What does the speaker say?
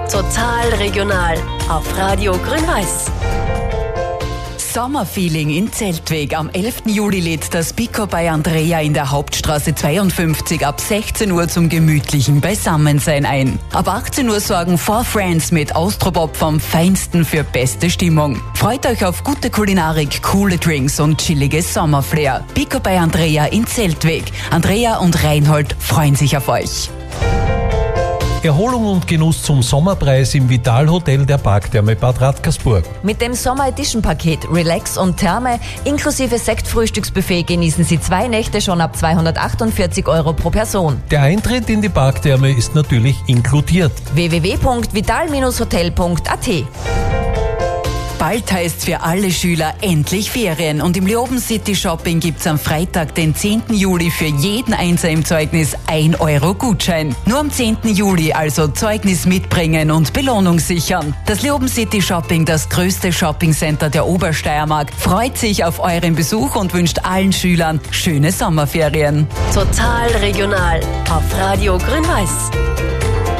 Total regional auf Radio Grün-Weiß. Sommerfeeling in Zeltweg. Am 11. Juli lädt das Pico bei Andrea in der Hauptstraße 52 ab 16 Uhr zum gemütlichen Beisammensein ein. Ab 18 Uhr sorgen Four Friends mit Austropop vom Feinsten für beste Stimmung. Freut euch auf gute Kulinarik, coole Drinks und chilliges Sommerflair. Pico bei Andrea in Zeltweg. Andrea und Reinhold freuen sich auf euch. Erholung und Genuss zum Sommerpreis im Vital Hotel der Parktherme Bad Radkersburg. Mit dem Sommer Edition Paket Relax und Therme inklusive Sektfrühstücksbuffet genießen Sie 2 Nächte schon ab 248 € pro Person. Der Eintritt in die Parktherme ist natürlich inkludiert. www.vital-hotel.at. Bald heißt für alle Schüler endlich Ferien und im Leoben City Shopping gibt's am Freitag, den 10. Juli für jeden Einser im Zeugnis 1 € Gutschein. Nur am 10. Juli also Zeugnis mitbringen und Belohnung sichern. Das Leoben City Shopping, das größte Shoppingcenter der Obersteiermark, freut sich auf euren Besuch und wünscht allen Schülern schöne Sommerferien. Total regional auf Radio Grün-Weiß.